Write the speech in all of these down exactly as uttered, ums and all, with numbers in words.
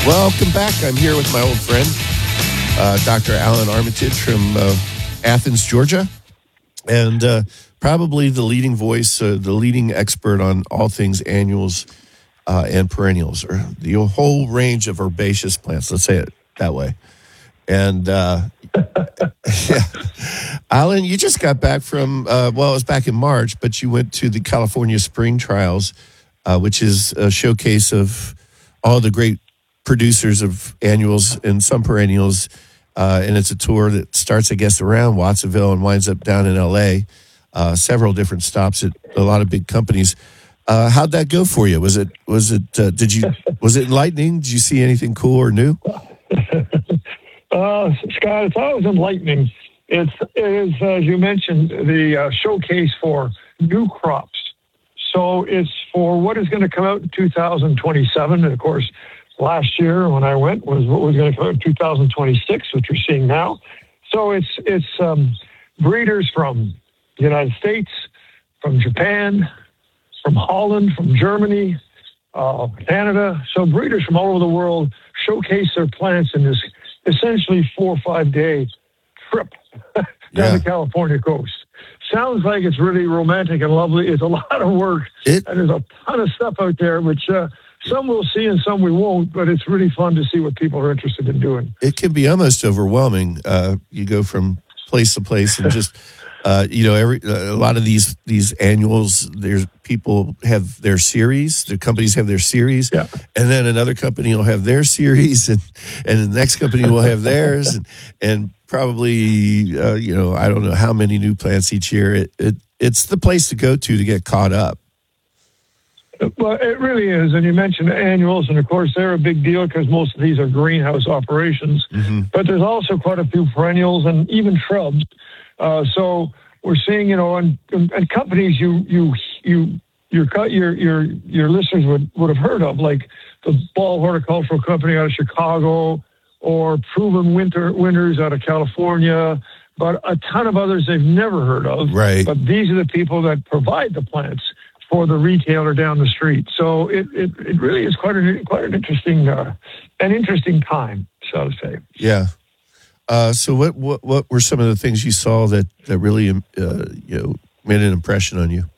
Welcome back. I'm here with my old friend, uh, Doctor Alan Armitage from uh, Athens, Georgia, and uh, probably the leading voice, uh, the leading expert on all things annuals uh, and perennials, or the whole range of herbaceous plants. Let's say it that way. And uh, yeah, Alan, you just got back from uh, well, it was back in March, but you went to the California Spring Trials, uh, which is a showcase of all the great producers of annuals and some perennials, uh, and it's a tour that starts, I guess, around Watsonville and winds up down in L A. Uh, several different stops at a lot of big companies. Uh, how'd that go for you? Was it was it uh, did you was it enlightening? Did you see anything cool or new? uh, Scott, it's always enlightening. It's it is, as you mentioned, the uh, showcase for new crops. So it's for what is going to come out in two thousand twenty-seven, and of course. Last year, when I went, was what was going to come in two thousand twenty-six, which you're seeing now. So it's it's um, breeders from the United States, from Japan, from Holland, from Germany, uh, Canada. So breeders from all over the world showcase their plants in this essentially four or five day trip down Yeah. the California coast. Sounds like it's really romantic and lovely. It's a lot of work, It- and there's a ton of stuff out there, which. Uh, Some we'll see and some we won't, but it's really fun to see what people are interested in doing. It can be almost overwhelming. Uh, you go from place to place and just, uh, you know, every a lot of these these annuals. There's people have their series. The companies have their series, Yeah. and then another company will have their series, and and the next company will have theirs, and and probably uh, you know I don't know how many new plants each year. It, it it's the place to go to to get caught up. Well, it really is. And you mentioned annuals, and of course, they're a big deal because most of these are greenhouse operations. Mm-hmm. But there's also quite a few perennials and even shrubs. Uh, so we're seeing, you know, and, and companies you you you your your your your listeners would, would have heard of, like the Ball Horticultural Company out of Chicago, or Proven Winter Winters out of California, but a ton of others they've never heard of. Right. But these are the people that provide the plants for the retailer down the street. So it, it, it really is quite an quite an interesting uh, an interesting time, so to say. Yeah. Uh, so what, what what were some of the things you saw that that really uh, you know made an impression on you?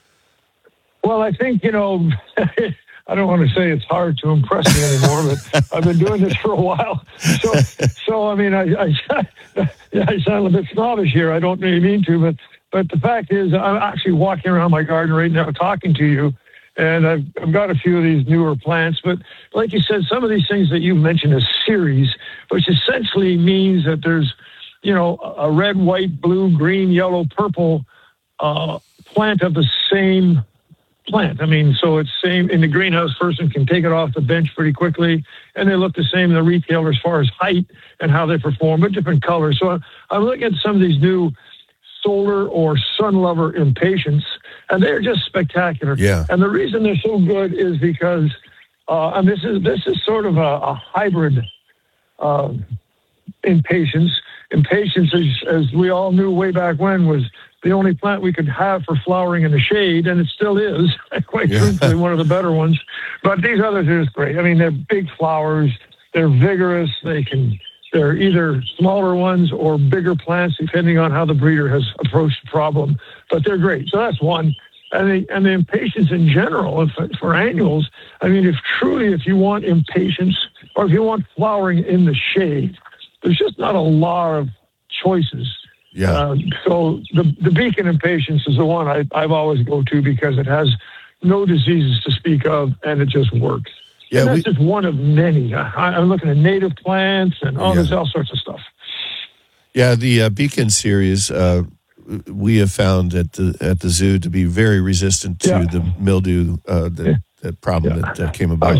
Well, I think, you know, I don't want to say it's hard to impress me anymore, but I've been doing this for a while. So, so I mean, I, I, I sound a bit snobbish here. I don't really mean to, but but the fact is, I'm actually walking around my garden right now talking to you, and I've, I've got a few of these newer plants. But like you said, some of these things that you mentioned as series, which essentially means that there's, you know, a red, white, blue, green, yellow, purple uh, plant of the same plant. I mean, so it's same in the greenhouse. Person can take it off the bench pretty quickly, and they look the same in the retailer as far as height and how they perform, but different colors. So I'm looking at some of these new solar or sun lover impatiens, and they're just spectacular. Yeah. And the reason they're so good is because, uh, and this is this is sort of a, a hybrid uh, impatiens. Impatiens, as, as we all knew way back when, was the only plant we could have for flowering in the shade, and it still is, quite Yeah. truthfully, one of the better ones. But these others are just great. I mean, they're big flowers, they're vigorous, they can, they're either smaller ones or bigger plants, depending on how the breeder has approached the problem. But they're great. So that's one. And the, and the impatiens in general, if, for annuals, I mean, if truly, if you want impatiens, or if you want flowering in the shade, there's just not a lot of choices. Yeah. Uh, so the the beacon impatiens is the one I, I've always go to because it has no diseases to speak of, and it just works. Yeah, and that's we- just one of many. I, I'm looking at native plants and all Yeah. this, all sorts of stuff. Yeah, the uh, Beacon series uh, we have found at the at the zoo to be very resistant to Yeah. the mildew uh, that, Yeah. that problem Yeah. that uh, came That about. was,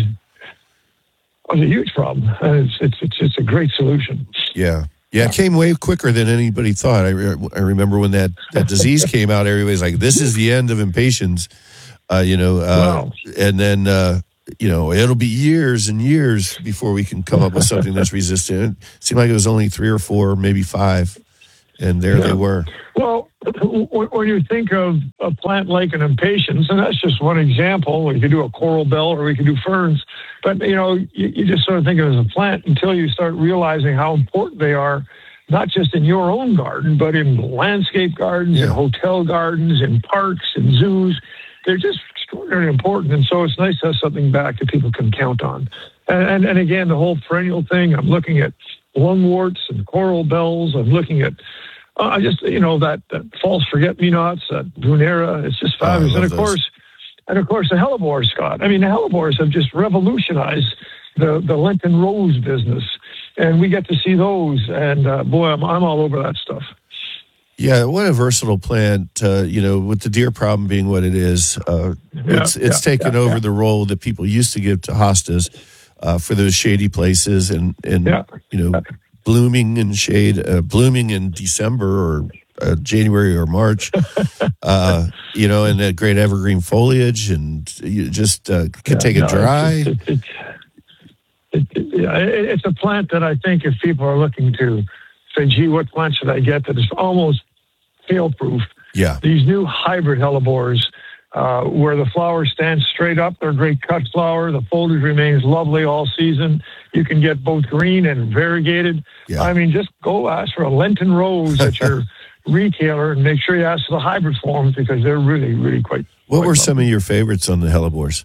that was a huge problem, and it's it's it's, it's a great solution. Yeah. Yeah, it came way quicker than anybody thought. I, re- I remember when that, that disease came out, everybody's like, this is the end of impatiens, uh, you know, uh, Wow. and then, uh, you know, it'll be years and years before we can come up with something that's resistant. It seemed like it was only three or four, maybe five. And there Yeah. they were. Well, when when you think of a plant like an impatiens, and that's just one example, we could do a coral bell or we could do ferns, but you know, you, you just sort of think of it as a plant until you start realizing how important they are, not just in your own garden, but in landscape gardens, Yeah. in hotel gardens, in parks, in zoos. They're just extraordinarily important, and so it's nice to have something back that people can count on. And, and, and again, the whole perennial thing, I'm looking at lungworts and coral bells. I'm looking at Uh, I just, you know, that, that false forget-me-nots, that Brunera, it's just Oh, I fabulous. love and of those. course, and of course, the hellebores, Scott. I mean, the hellebores have just revolutionized the, the Lenten rose business. And we get to see those. And uh, boy, I'm, I'm all over that stuff. Yeah, what a versatile plant. Uh, you know, with the deer problem being what it is, uh, Yeah, it's it's yeah, taken yeah, over yeah. the role that people used to give to hostas uh, for those shady places, and and Yeah. you know, blooming in shade, uh, blooming in December or uh, January or March. uh, you know, and that great evergreen foliage, and you just uh, can Yeah, take it no, dry. It's, just- it, it, it, yeah, it, it's a plant that I think if people are looking to say, gee, what plant should I get that is almost fail-proof? Yeah, These new hybrid hellebores, uh, where the flowers stand straight up, they're a great cut flower. The foliage remains lovely all season. You can get both green and variegated. Yeah. I mean, just go ask for a Lenten rose at your retailer and make sure you ask for the hybrid forms because they're really, really quite. what quite were lovely. some of your favorites on the hellebores?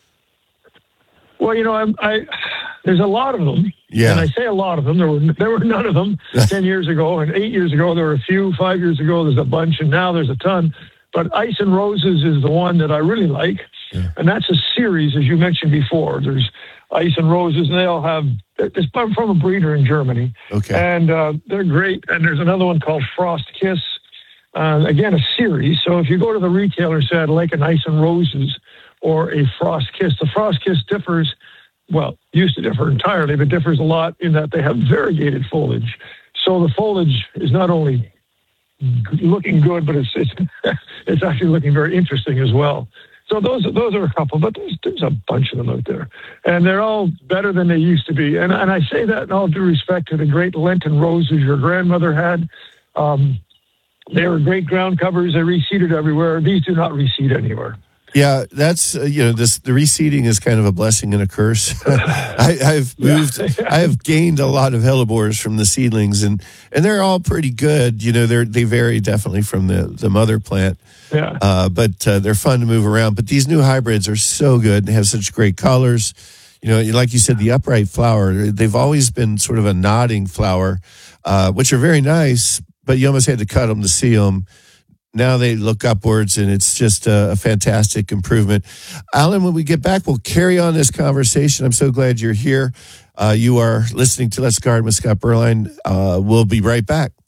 Well, you know, I, I there's a lot of them. Yeah. And I say a lot of them. There were there were none of them ten years ago, and eight years ago there were a few. Five years ago there's a bunch, and now there's a ton. But Ice and Roses is the one that I really like, Yeah. and that's a series, as you mentioned before. There's Ice and Roses, and they all have. It's from from a breeder in Germany, Okay. and uh, they're great. And there's another one called Frost Kiss. Uh, again, a series. So if you go to the retailer and say, I'd like an Ice and Roses or a Frost Kiss, the Frost Kiss differs, well, used to differ entirely, but differs a lot in that they have variegated foliage. So the foliage is not only g- looking good, but it's it's it's actually looking very interesting as well. So those those are a couple, but there's there's a bunch of them out there, and they're all better than they used to be. And and I say that in all due respect to the great Lenten roses your grandmother had. Um, they were great ground covers. They reseeded everywhere. These do not reseed anywhere. Yeah, that's uh, you know this the reseeding is kind of a blessing and a curse. I, I've moved, I have gained a lot of hellebores from the seedlings, and and they're all pretty good. You know, they they vary definitely from the the mother plant, Yeah. uh, but uh, they're fun to move around. But these new hybrids are so good. They have such great colors. You know, like you said, the upright flower. They've always been sort of a nodding flower, uh, which are very nice. But you almost had to cut them to see them. Now they look upwards, and it's just a, a fantastic improvement. Alan, when we get back, we'll carry on this conversation. I'm so glad you're here. Uh, you are listening to Let's Garden with Scott Berline. Uh, we'll be right back.